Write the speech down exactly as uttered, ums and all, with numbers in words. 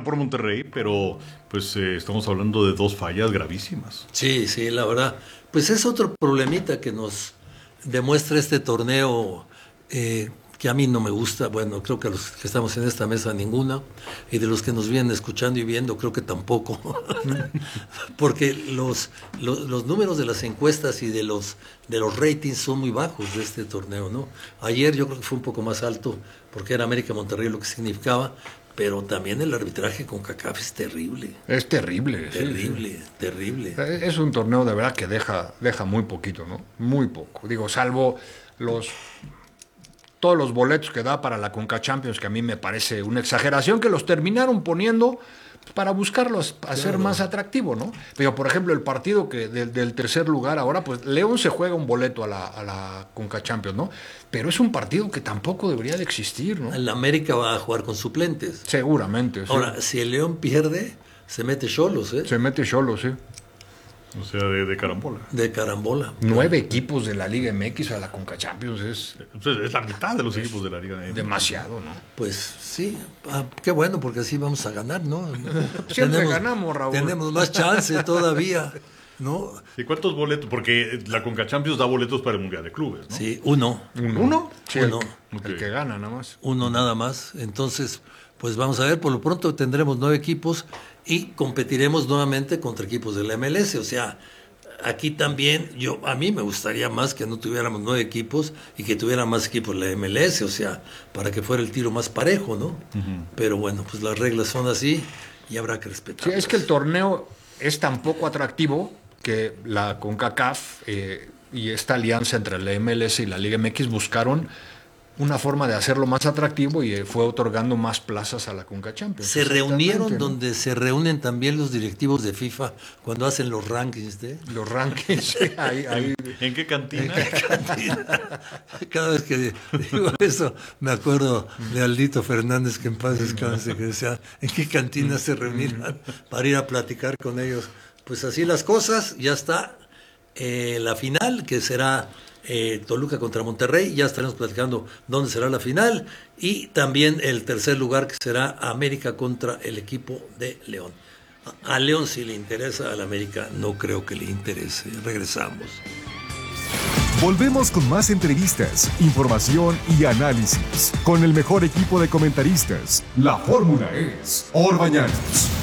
bueno por Monterrey, pero pues eh, estamos hablando de dos fallas gravísimas. Sí, sí, la verdad. Pues es otro problemita que nos demuestra este torneo eh, que a mí no me gusta. Bueno, creo que a los que estamos en esta mesa ninguna, y de los que nos vienen escuchando y viendo creo que tampoco. Porque los, los, los números de las encuestas y de los, de los ratings son muy bajos de este torneo, ¿no? Ayer yo creo que fue un poco más alto porque era América Monterrey lo que significaba. Pero también el arbitraje con CONCACAF es terrible. Es terrible. Terrible, sí, sí. terrible. Es un torneo de verdad que deja, deja muy poquito, ¿no? Muy poco. Digo, salvo los todos los boletos que da para la Conca Champions, que a mí me parece una exageración, que los terminaron poniendo para buscarlos a ser claro. más atractivo, ¿no? Pero, por ejemplo, el partido que del, del tercer lugar ahora, pues León se juega un boleto a la, a la Conca Champions, ¿no? Pero es un partido que tampoco debería de existir, ¿no? El América va a jugar con suplentes. Seguramente, sí. Ahora, si el León pierde, se mete Xolos, ¿eh? Se mete Xolos, sí. O sea, de, de carambola. De carambola. Nueve equipos de la Liga M X a la Conca Champions es... Es la mitad de los equipos de la Liga M X. Demasiado, ¿no? Pues sí, ah, qué bueno, porque así vamos a ganar, ¿no? Siempre tenemos, ganamos, Raúl. Tenemos más chance todavía, ¿no? ¿Y cuántos boletos? Porque la Conca Champions da boletos para el Mundial de Clubes, ¿no? Sí, uno. ¿Uno? ¿Uno? Sí, uno. El, okay. el que gana nada más. Uno nada más. Entonces, pues vamos a ver, por lo pronto tendremos nueve equipos y competiremos nuevamente contra equipos de la M L S, o sea... Aquí también, yo a mí me gustaría más que no tuviéramos nueve equipos y que tuviera más equipos la M L S, o sea, para que fuera el tiro más parejo, ¿no? Uh-huh. Pero bueno, pues las reglas son así y habrá que respetarlas. Sí, es que el torneo es tan poco atractivo que la CONCACAF eh, y esta alianza entre la M L S y la Liga M X buscaron una forma de hacerlo más atractivo y fue otorgando más plazas a la Conca Champions. Se reunieron, ¿no? Donde se reúnen también los directivos de FIFA cuando hacen los rankings de los rankings. ahí, ahí. ¿En qué cantina? ¿En qué cantina? Cada vez que digo eso me acuerdo de Aldito Fernández, que en paz descanse, que decía ¿en qué cantina se reunían para ir a platicar con ellos? Pues así las cosas. Ya está eh, la final, que será Eh, Toluca contra Monterrey, ya estaremos platicando dónde será la final, y también el tercer lugar, que será América contra el equipo de León. A, a León sí le interesa, al América no creo que le interese. Regresamos. Volvemos con más entrevistas, información y análisis con el mejor equipo de comentaristas. La fórmula es Orbañanos.